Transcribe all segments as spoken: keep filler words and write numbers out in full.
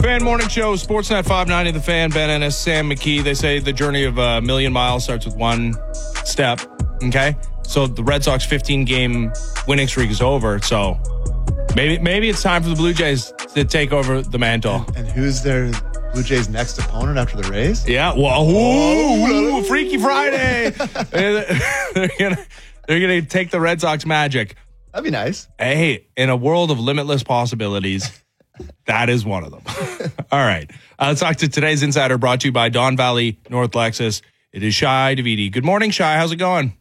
Fan Morning Show, Sportsnet five ninety, The Fan, Ben Ennis, Sam McKee. They say the journey of a million miles starts with one step, okay? So the Red Sox fifteen-game winning streak is over, so maybe maybe it's time for the Blue Jays to take over the mantle. And, and who's their Blue Jays' next opponent after the Rays? Yeah, well, ooh, ooh, Freaky Friday. they're gonna they're gonna take the Red Sox magic. That'd be nice. Hey, in a world of limitless possibilities, that is one of them. All right. Uh, let's talk to today's Insider, brought to you by Don Valley North Lexus. It is Shai Davidi. Good morning, Shai. How's it going?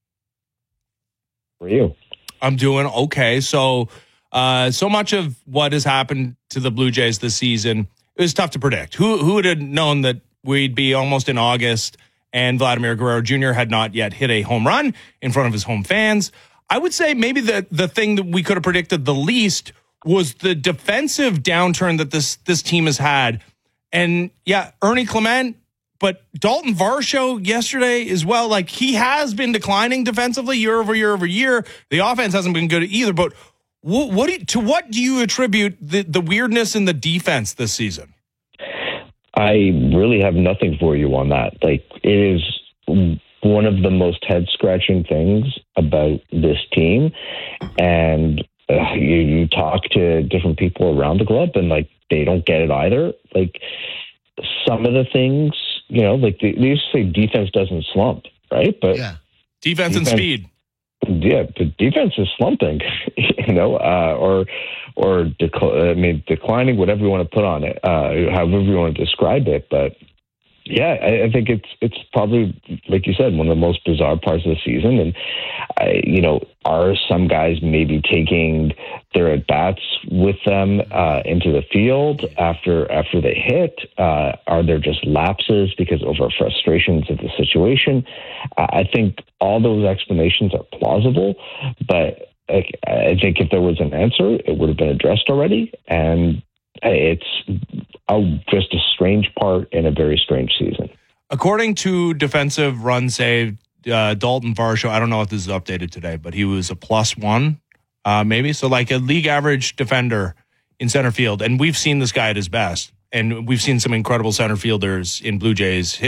How are you? I'm doing okay. So, uh, so much of what has happened to the Blue Jays this season, it was tough to predict. Who, who would have known that we'd be almost in August and Vladimir Guerrero Junior had not yet hit a home run in front of his home fans? I would say maybe the, the thing that we could have predicted the least was the defensive downturn that this this team has had. And yeah, Ernie Clement, but Dalton Varsho yesterday as well. Like, he has been declining defensively year over year over year. The offense hasn't been good either. But what, what do you, to what do you attribute the, the weirdness in the defense this season? I really have nothing for you on that. Like, it is one of the most head-scratching things about this team. And uh, you, you talk to different people around the club, and, like, they don't get it either. Like, some of the things, you know, like, they, they used to say defense doesn't slump, right? But yeah. Defense, defense and speed. Yeah, the defense is slumping, you know, uh, or or dec- I mean, declining, whatever you want to put on it, uh, however you want to describe it. But yeah, I, I think it's it's probably, like you said, one of the most bizarre parts of the season. And I, you know, are some guys maybe taking their at bats with them uh, into the field after after they hit? Uh, are there just lapses because over frustrations of the situation? Uh, I think all those explanations are plausible, but I, I think if there was an answer, it would have been addressed already. And it's a, just a strange part in a very strange season. According to defensive run saved, uh, Dalton Varsho, I don't know if this is updated today, but he was a plus one, uh, maybe. So like a league average defender in center field. And we've seen this guy at his best. And we've seen some incredible center fielders in Blue Jays